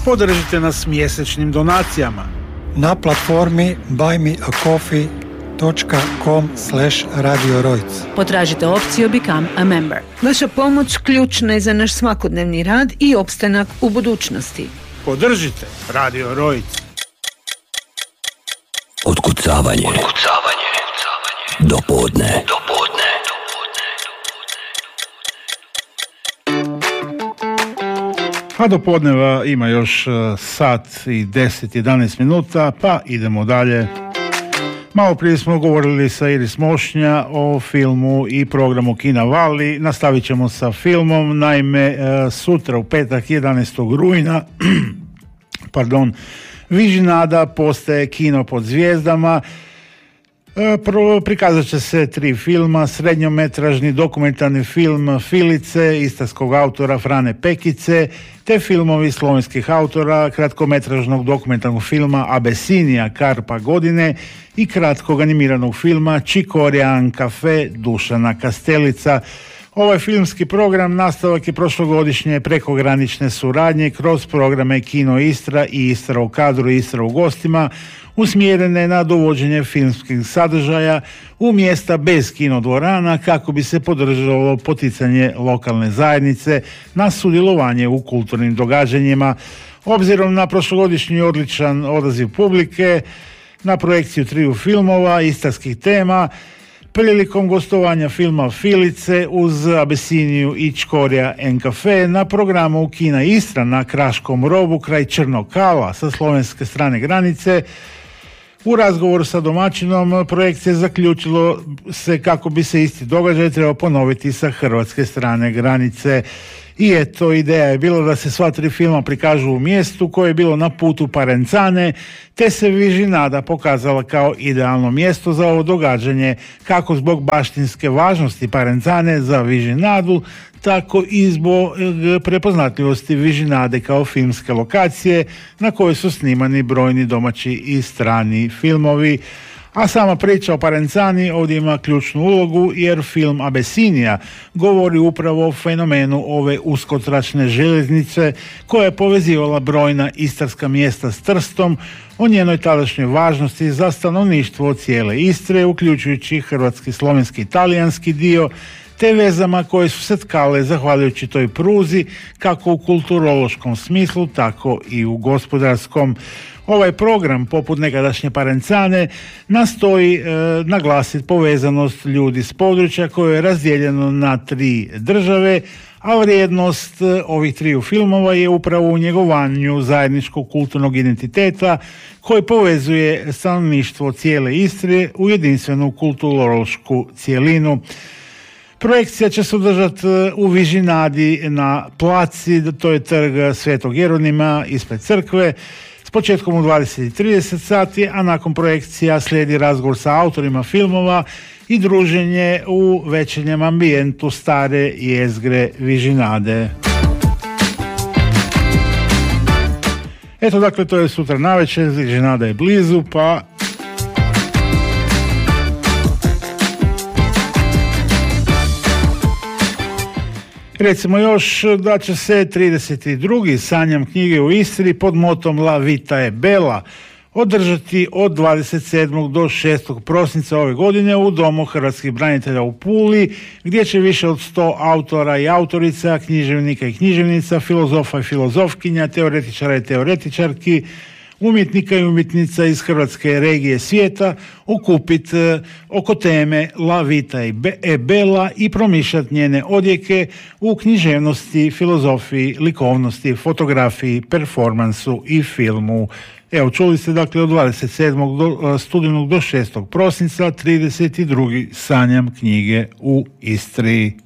Podržite nas mjesečnim donacijama na platformi buymeacoffee.com/Radio Rojc. Potražite opciju Become a Member. Vaša pomoć ključna je za naš svakodnevni rad i opstanak u budućnosti. Podržite Radio Rojc. Otkucavanje. Do podne. A do podneva ima još sat i 10-11 minuta, pa idemo dalje. Malo prije smo govorili sa Iris Mošnja o filmu i programu Kina Vali. Nastavit ćemo sa filmom, naime sutra u petak 11. rujna Vižinada postaje kino pod zvijezdama. Prikazat će se 3 filma, srednjometražni dokumentarni film Filice istarskog autora Frane Pekice, te filmovi slovenskih autora, kratkometražnog dokumentarnog filma Abesinija Karpa godine i kratkog animiranog filma Čikorijan kafe Dušana Kastelica. Ovaj filmski program nastavak je prošlogodišnje prekogranične suradnje kroz programe Kino Istra i Istra u kadru i Istra u gostima, usmjerene na dovođenje filmskih sadržaja u mjesta bez kinodvorana kako bi se podržalo poticanje lokalne zajednice na sudjelovanje u kulturnim događanjima. Obzirom na prošlogodišnji odličan odaziv publike, na projekciju 3 filmova istarskih tema, prilikom gostovanja filma Filice uz Abesiniju i Čkorja Enkafe na programu Kina Istra na Kraškom robu kraj Črnog Kala sa slovenske strane granice, u razgovoru sa domaćinom projekcije zaključilo se kako bi se isti događaj trebao ponoviti sa hrvatske strane granice. I eto, ideja je bila da se sva 3 filma prikažu u mjestu koje je bilo na putu Parencane, te se Vižinada pokazala kao idealno mjesto za ovo događanje, kako zbog baštinske važnosti Parencane za Vižinadu, tako i zbog prepoznatljivosti Vižinade kao filmske lokacije na kojoj su snimani brojni domaći i strani filmovi. A sama priča o Parencani ovdje ima ključnu ulogu jer film Abesinija govori upravo o fenomenu ove uskotračne željeznice koja je povezivala brojna istarska mjesta s Trstom, o njenoj tadašnjoj važnosti za stanovništvo cijele Istre, uključujući hrvatski, slovenski i talijanski dio, te vezama koje su se tkale zahvaljujući toj pruzi kako u kulturološkom smislu, tako i u gospodarskom. Ovaj program, poput nekadašnje Parencane, nastoji naglasiti povezanost ljudi s područja koje je razdijeljeno na 3 države, a vrijednost ovih 3 filmova je upravo u njegovanju zajedničkog kulturnog identiteta koji povezuje stanovništvo cijele Istre u jedinstvenu kulturološku cjelinu. Projekcija će se održati u Vižinadi na placi, to je trg Svetog Jeronima ispred crkve, s početkom u 20:30 sati, a nakon projekcija slijedi razgovor sa autorima filmova i druženje u večernjem ambijentu stare jezgre Vižinade. Eto, dakle, to je sutra navečer, Vižinada je blizu, pa recimo još da će se 32. Sanjam knjige u Istri pod motom La Vita e Bella održati od 27. do 6. prosinca ove godine u Domu hrvatskih branitelja u Puli, gdje će više od 100 autora i autorica, književnika i književnica, filozofa i filozofkinja, teoretičara i teoretičarki, umjetnika i umjetnica iz hrvatske regije svijeta okupiti oko teme La Vita e Bella i promišljati njene odjeke u književnosti, filozofiji, likovnosti, fotografiji, performansu i filmu. Evo, čuli ste dakle od 27. studenog do 6. prosinca 32. Sanjam knjige u Istri.